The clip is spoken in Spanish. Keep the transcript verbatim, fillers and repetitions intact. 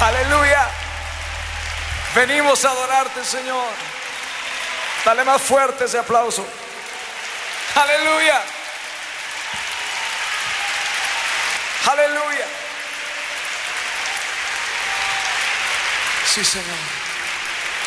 Aleluya. Venimos a adorarte, Señor. Dale más fuerte ese aplauso. Aleluya. Aleluya. Sí, Señor.